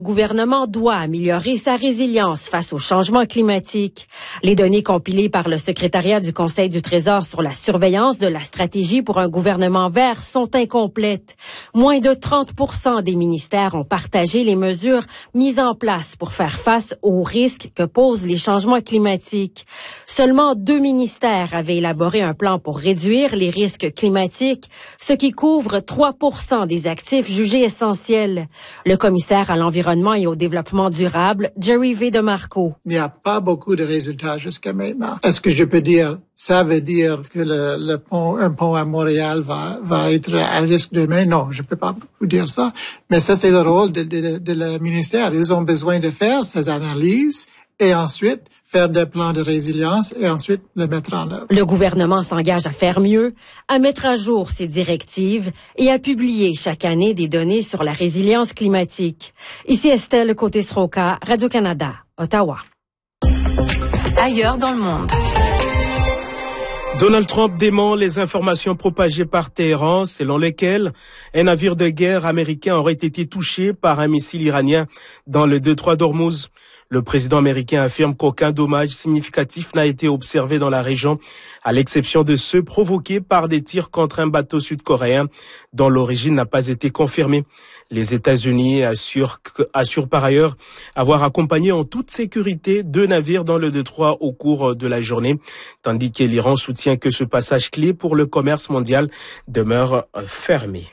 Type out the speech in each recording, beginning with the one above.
Le gouvernement doit améliorer sa résilience face au changement climatique. Les données compilées par le secrétariat du Conseil du Trésor sur la surveillance de la stratégie pour un gouvernement vert sont incomplètes. Moins de 30% des ministères ont partagé les mesures mises en place pour faire face aux risques que posent les changements climatiques. Seulement 2 ministères avaient élaboré un plan pour réduire les risques climatiques, ce qui couvre 3% des actifs jugés essentiels. Le commissaire à l'environnement et au développement durable, Jerry V. DeMarco. Il n'y a pas beaucoup de résultats jusqu'à maintenant. Est-ce que je peux dire, ça veut dire que un pont à Montréal va être à risque demain? Non, je peux pas vous dire ça. Mais ça, c'est le rôle de le ministère. Ils ont besoin de faire ces analyses et ensuite faire des plans de résilience et ensuite le mettre en œuvre. Le gouvernement s'engage à faire mieux, à mettre à jour ses directives et à publier chaque année des données sur la résilience climatique. Ici Estelle Côté-Sroka, Radio-Canada, Ottawa. Ailleurs dans le monde. Donald Trump dément les informations propagées par Téhéran selon lesquelles un navire de guerre américain aurait été touché par un missile iranien dans le détroit d'Ormuz. Le président américain affirme qu'aucun dommage significatif n'a été observé dans la région, à l'exception de ceux provoqués par des tirs contre un bateau sud-coréen dont l'origine n'a pas été confirmée. Les États-Unis assurent par ailleurs avoir accompagné en toute sécurité 2 navires dans le détroit au cours de la journée, tandis que l'Iran soutient que ce passage clé pour le commerce mondial demeure fermé.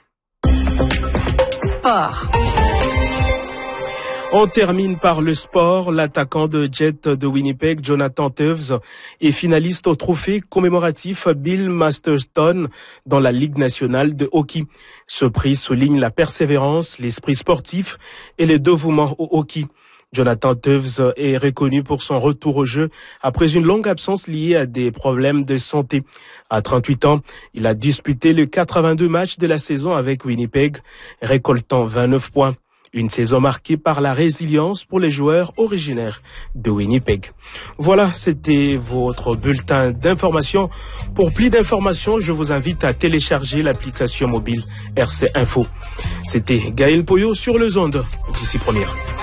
Sport. On termine par le sport. L'attaquant de Jet de Winnipeg, Jonathan Toews, est finaliste au trophée commémoratif Bill Masterton dans la Ligue nationale de hockey. Ce prix souligne la persévérance, l'esprit sportif et le dévouement au hockey. Jonathan Toews est reconnu pour son retour au jeu après une longue absence liée à des problèmes de santé. À 38 ans, il a disputé les 82 matchs de la saison avec Winnipeg, récoltant 29 points. Une saison marquée par la résilience pour les joueurs originaires de Winnipeg. Voilà, c'était votre bulletin d'information. Pour plus d'informations, je vous invite à télécharger l'application mobile RC Info. C'était Gaël Poyo sur les ondes d'ici première.